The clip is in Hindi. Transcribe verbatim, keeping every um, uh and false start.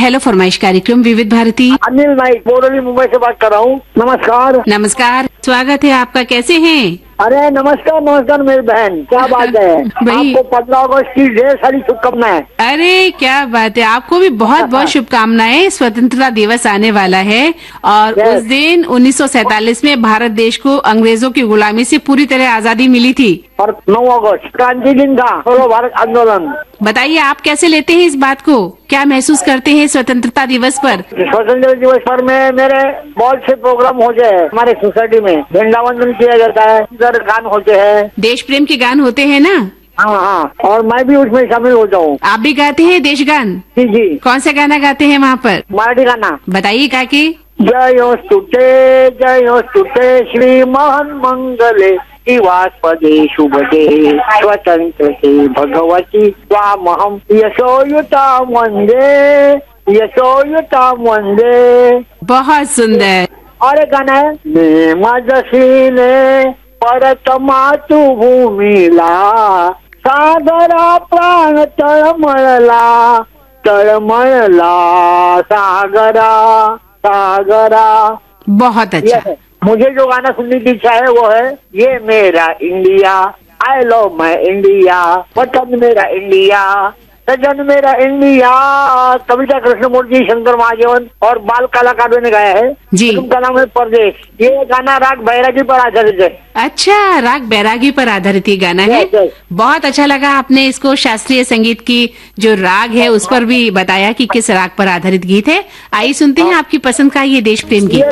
हेलो फरमाइश कार्यक्रम विविध भारती। अनिल नाइक बोरोली मुंबई से बात कर रहा हूँ। नमस्कार। नमस्कार, स्वागत है आपका। कैसे हैं? अरे नमस्कार नमस्कार मेरी बहन, क्या बात है। आपको पंद्रह अगस्त की ढेर सारी शुभकामनाएं। अरे क्या बात है, आपको भी बहुत बहुत शुभकामनाएं। स्वतंत्रता दिवस आने वाला है और Yes. उस दिन उन्नीस सौ सैतालीस में भारत देश को अंग्रेजों की गुलामी से पूरी तरह आजादी मिली थी। और नौ अगस्त क्रांति दिन था, छोड़ो भारत आंदोलन। बताइए आप कैसे लेते हैं इस बात को, क्या महसूस करते हैं स्वतंत्रता दिवस पर? स्वतंत्रता दिवस पर में मेरे बहुत से प्रोग्राम होते हैं। हमारे सोसाइटी में झंडा वंदन किया जाता है, इधर गान होते हैं, देश प्रेम के गान होते हैं ना? हाँ हाँ, और मैं भी उसमें शामिल होता हूँ। आप भी गाते हैं देश गान? जी जी। कौन सा गाना गाते हैं वहाँ पर? मराठी गाना। बताइए काकी। जयोस्तुते जयोस्तुते श्री महान मंगले शिवास्पदे शुभदे स्वतंत्रते भगवती स्वामहम यशोयुता वंदे यशोयुता वंदे। बहुत सुंदर। और एक गाना है, ने माझसीने परत मातृभूमीला सागरा प्राण तळमळला तळमळला सागरा सागरा। बहुत अच्छा। ये मुझे जो गाना सुनने की इच्छा है वो है, ये मेरा India, I love my India, वतन मेरा इंडिया, सजन मेरा इंडिया। कविता कृष्णमूर्ति, शंकर महादेवन और बाल कलाकारों ने गाया है जी। उनका नाम है परदेश। ये गाना राग बैरागी पर आधारित है। अच्छा, राग बैरागी पर आधारित ये गाना है। yes, yes. बहुत अच्छा लगा आपने इसको शास्त्रीय संगीत की जो राग है उस पर भी बताया कि किस राग पर आधारित गीत है। आइए सुनते हैं आपकी पसंद का ये देश प्रेम गीत।